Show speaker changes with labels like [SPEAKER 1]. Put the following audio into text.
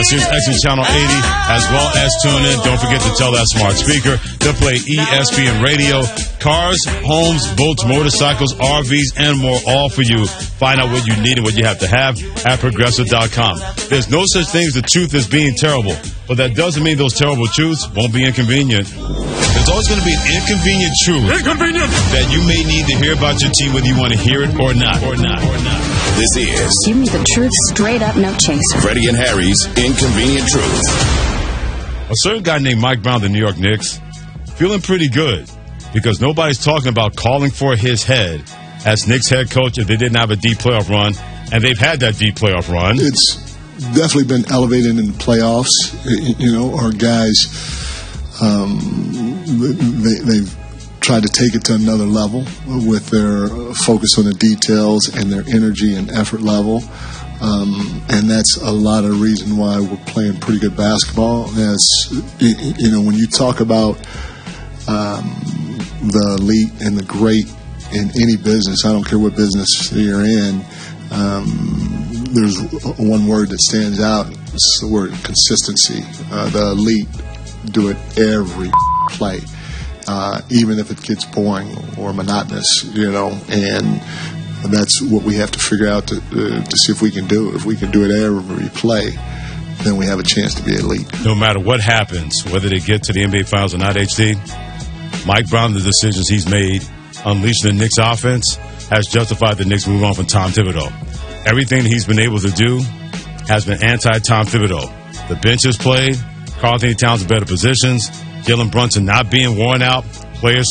[SPEAKER 1] Sirius XM Channel 80, as well as tune in. Don't forget to tell that smart speaker to play ESPN Radio. Cars, homes, boats, motorcycles, RVs, and more, all for you. Find out what you need and what you have to have at Progressive.com. There's no such thing as the truth as being terrible, but that doesn't mean those terrible truths won't be inconvenient. There's always going to be an inconvenient truth that you may need to hear about your team, whether you want to hear it or not.
[SPEAKER 2] This is
[SPEAKER 3] Give me the truth straight up, no chaser.
[SPEAKER 2] Freddie and Harry's Inconvenient Truth.
[SPEAKER 1] A certain guy named Mike Brown, the New York Knicks, feeling pretty good because nobody's talking about calling for his head as Knicks head coach if they didn't have a deep playoff run, and they've had that deep playoff run.
[SPEAKER 4] It's definitely been elevated in the playoffs. You know, our guys, they've tried to take it to another level with their focus on the details and their energy and effort level. And that's a lot of reason why we're playing pretty good basketball. You know, when you talk about the elite and the great in any business, I don't care what business you're in, there's one word that stands out. It's the word consistency. The elite do it every play, even if it gets boring or monotonous, you know, and that's what we have to figure out to see if we can do it. If we can do it every play, then we have a chance to be elite.
[SPEAKER 1] No matter what happens, whether they get to the NBA Finals or not, HD, Mike Brown, the decisions he's made, unleashing the Knicks offense, has justified the Knicks move on from Tom Thibodeau. Everything he's been able to do has been anti-Tom Thibodeau. The bench has played, Karl Anthony Towns in better positions, Jalen Brunson not being worn out, players